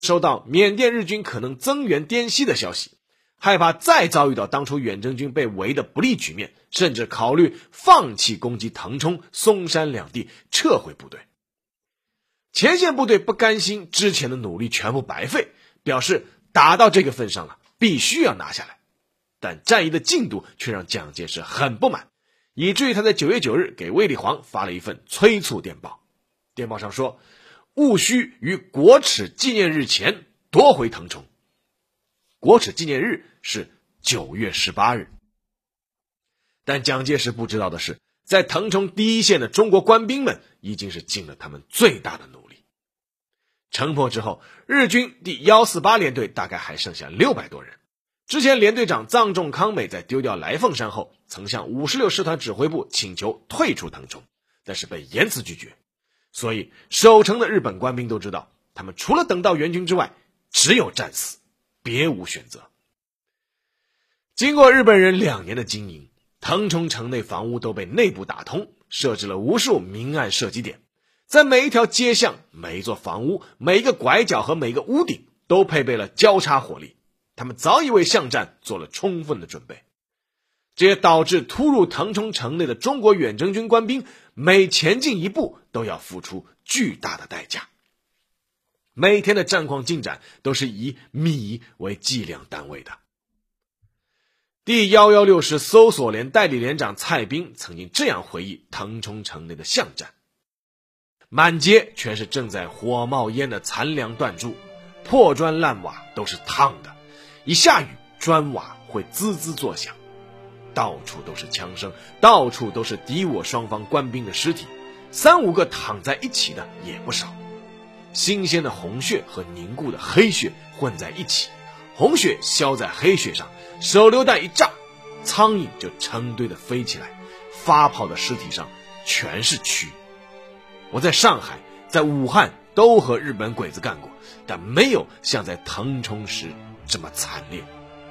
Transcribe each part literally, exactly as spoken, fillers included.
收到缅甸日军可能增援滇西的消息，害怕再遭遇到当初远征军被围的不利局面，甚至考虑放弃攻击腾冲、松山两地，撤回部队。前线部队不甘心之前的努力全部白费，表示打到这个份上了，必须要拿下来。但战役的进度却让蒋介石很不满，以至于他在九月九日给卫立煌发了一份催促电报。电报上说，务须于国耻纪念日前夺回腾冲。国耻纪念日是九月十八日。但蒋介石不知道的是，在腾冲第一线的中国官兵们已经是尽了他们最大的努力。城破之后，日军第一四八联队大概还剩下六百多人。之前联队长藏仲康美在丢掉来凤山后，曾向五十六师团指挥部请求退出腾冲，但是被严词拒绝。所以守城的日本官兵都知道，他们除了等到援军之外，只有战死，别无选择。经过日本人两年的经营，腾冲城内房屋都被内部打通，设置了无数明暗射击点，在每一条街巷、每一座房屋、每一个拐角和每一个屋顶都配备了交叉火力，他们早已为巷战做了充分的准备。这也导致突入腾冲城内的中国远征军官兵每前进一步都要付出巨大的代价。每天的战况进展都是以米为计量单位的。第一一六师搜索连代理连长蔡斌曾经这样回忆腾冲城内的巷战：满街全是正在火冒烟的残梁断柱，破砖烂瓦都是烫的，一下雨砖瓦会滋滋作响，到处都是枪声，到处都是敌我双方官兵的尸体，三五个躺在一起的也不少。新鲜的红血和凝固的黑血混在一起，红血消在黑血上，手榴弹一炸，苍蝇就成堆的飞起来，发泡的尸体上全是蛆。我在上海、在武汉都和日本鬼子干过，但没有像在腾冲时这么惨烈。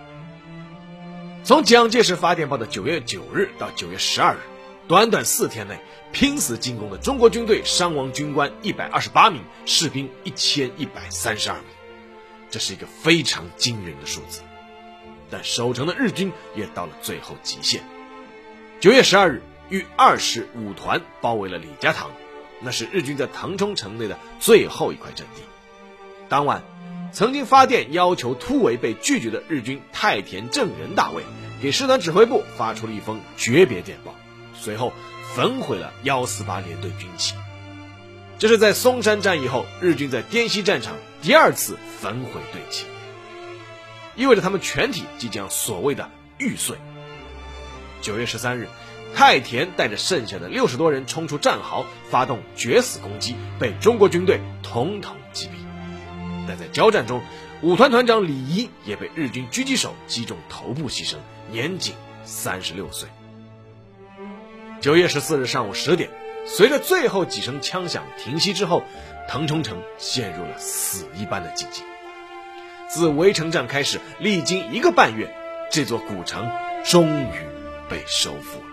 从蒋介石发电报的九月九日到九月十二日，短短四天内，拼死进攻的中国军队伤亡军官一百二十八名，士兵一千一百三十二名，这是一个非常惊人的数字。但守城的日军也到了最后极限。九月十二日，豫二师五团包围了李家塘，那是日军在腾冲城内的最后一块阵地。当晚，曾经发电要求突围被拒绝的日军太田正仁大尉给师团指挥部发出了一封诀别电报，随后焚毁了一四八联队军旗。这是在松山战役后日军在滇西战场第二次焚毁队旗，意味着他们全体即将所谓的玉碎。九月十三日，太田带着剩下的六十多人冲出战壕，发动决死攻击，被中国军队统统击毙。但在交战中，五团团长李仪也被日军狙击手击中头部牺牲，年仅三十六岁。九月十四日上午十点，随着最后几声枪响停息之后，腾冲城陷入了死一般的寂静。自围城战开始，历经一个半月，这座古城终于被收复了。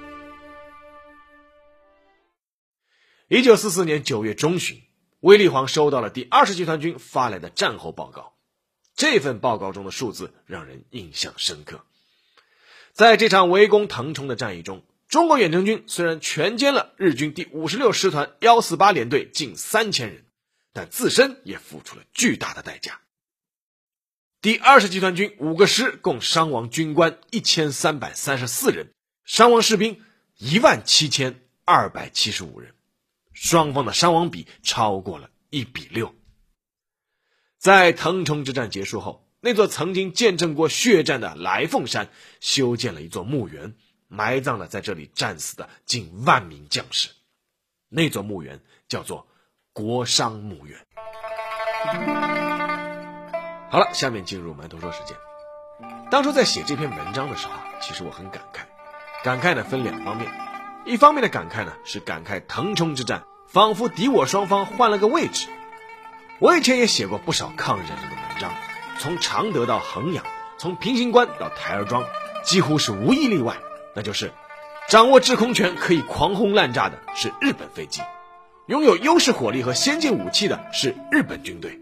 一九四四年九月中旬，卫立煌收到了第二十集团军发来的战后报告。这份报告中的数字让人印象深刻。在这场围攻腾冲的战役中，中国远征军虽然全歼了日军第五十六师团一四八联队近三千人，但自身也付出了巨大的代价。第二十集团军五个师共伤亡军官一千三百三十四人，伤亡士兵一万七千二百七十五人，双方的伤亡比超过了一比六。在腾冲之战结束后，那座曾经见证过血战的来凤山修建了一座墓园，埋葬了在这里战死的近万名将士。那座墓园叫做国殇墓园。好了，下面进入馒头说时间。当初在写这篇文章的时候，其实我很感慨。感慨呢分两方面，一方面的感慨呢是感慨腾冲之战仿佛敌我双方换了个位置。我以前也写过不少抗日战争的文章，从常德到衡阳，从平型关到台儿庄，几乎是无一例外，那就是掌握制空权可以狂轰滥炸的是日本飞机，拥有优势火力和先进武器的是日本军队，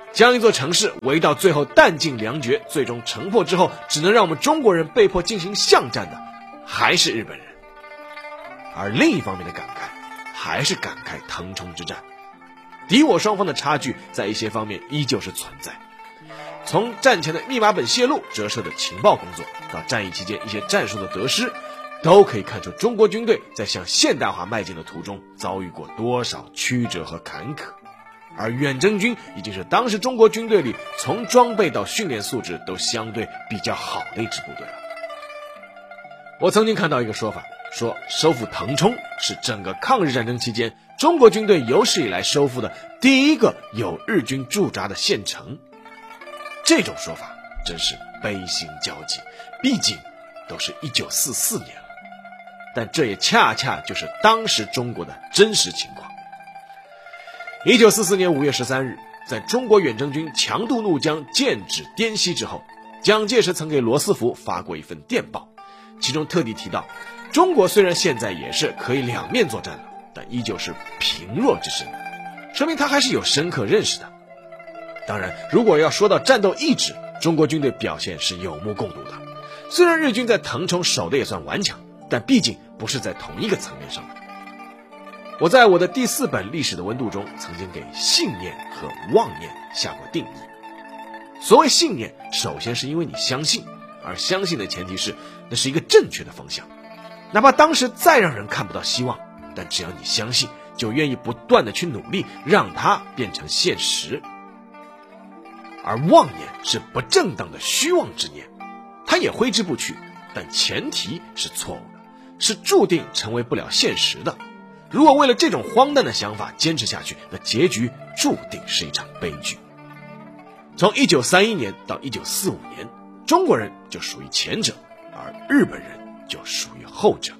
将一座城市围到最后弹尽粮绝，最终城破之后，只能让我们中国人被迫进行巷战的，还是日本人。而另一方面的感慨，还是感慨腾冲之战。敌我双方的差距在一些方面依旧是存在。从战前的密码本泄露折射的情报工作，到战役期间一些战术的得失，都可以看出中国军队在向现代化迈进的途中遭遇过多少曲折和坎坷。而远征军已经是当时中国军队里从装备到训练素质都相对比较好的一支部队了。我曾经看到一个说法，说收复腾冲是整个抗日战争期间中国军队有史以来收复的第一个有日军驻扎的县城。这种说法真是悲心交集，毕竟都是一九四四年了，但这也恰恰就是当时中国的真实情况。一九四四年五月十三日，在中国远征军强渡怒江、剑指滇西之后，蒋介石曾给罗斯福发过一份电报，其中特地提到，中国虽然现在也是可以两面作战了，但依旧是贫弱之身，说明他还是有深刻认识的。当然，如果要说到战斗意志，中国军队表现是有目共睹的。虽然日军在腾冲守的也算顽强，但毕竟不是在同一个层面上的。我在我的第四本历史的温度中，曾经给信念和妄念下过定义。所谓信念，首先是因为你相信，而相信的前提是那是一个正确的方向。哪怕当时再让人看不到希望，但只要你相信，就愿意不断的去努力，让它变成现实。而妄念是不正当的虚妄之念，它也挥之不去，但前提是错误的，是注定成为不了现实的。如果为了这种荒诞的想法坚持下去，那结局注定是一场悲剧。从一九三一年到一九四五年，中国人就属于前者，而日本人就属于后者。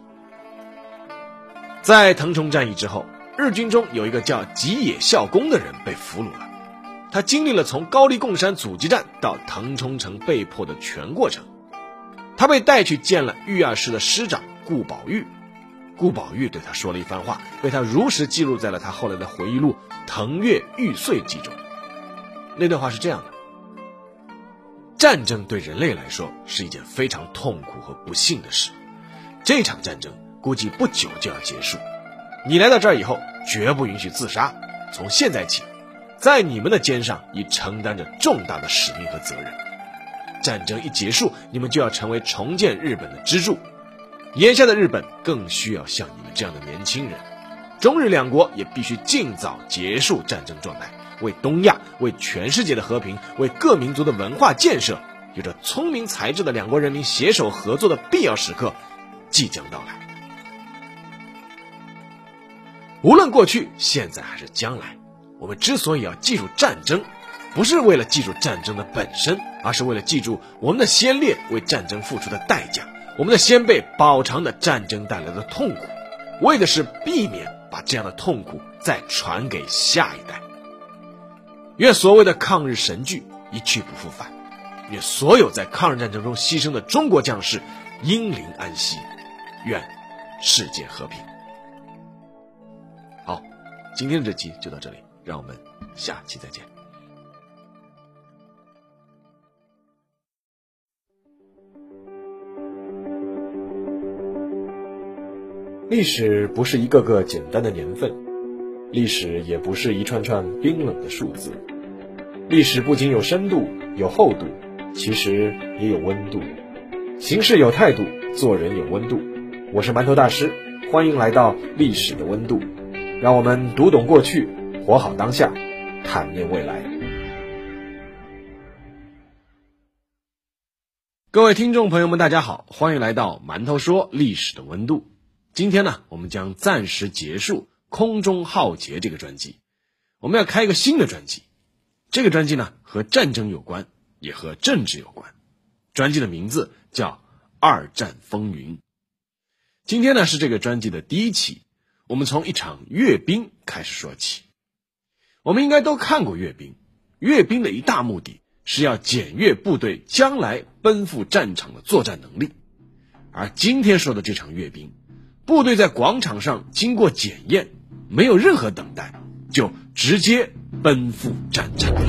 在腾冲战役之后，日军中有一个叫吉野孝恭的人被俘虏了。他经历了从高丽贡山阻击战到腾冲城被迫的全过程。他被带去见了御二师的师长顾宝玉，顾宝玉对他说了一番话，被他如实记录在了他后来的回忆录《腾越玉碎记》中。那段话是这样的：战争对人类来说是一件非常痛苦和不幸的事，这场战争估计不久就要结束。你来到这儿以后，绝不允许自杀，从现在起，在你们的肩上已承担着重大的使命和责任。战争一结束，你们就要成为重建日本的支柱。眼下的日本更需要像你们这样的年轻人。中日两国也必须尽早结束战争状态，为东亚、为全世界的和平、为各民族的文化建设，有着聪明才智的两国人民携手合作的必要时刻即将到来。无论过去、现在还是将来，我们之所以要记住战争，不是为了记住战争的本身，而是为了记住我们的先烈为战争付出的代价，我们的先辈饱尝的战争带来的痛苦，为的是避免把这样的痛苦再传给下一代。愿所谓的抗日神剧一去不复返，愿所有在抗日战争中牺牲的中国将士英灵安息，愿世界和平。好，今天的这期就到这里，让我们下期再见。历史不是一个个简单的年份，历史也不是一串串冰冷的数字。历史不仅有深度有厚度，其实也有温度。行事有态度，做人有温度。我是馒头大师，欢迎来到历史的温度，让我们读懂过去，活好当下，探面未来。各位听众朋友们大家好，欢迎来到馒头说历史的温度。今天呢，我们将暂时结束空中浩劫这个专辑，我们要开一个新的专辑。这个专辑呢，和战争有关，也和政治有关。专辑的名字叫二战风云。今天呢，是这个专辑的第一期，我们从一场阅兵开始说起。我们应该都看过阅兵，阅兵的一大目的是要检阅部队将来奔赴战场的作战能力。而今天说的这场阅兵，部队在广场上经过检验，没有任何等待，就直接奔赴战场。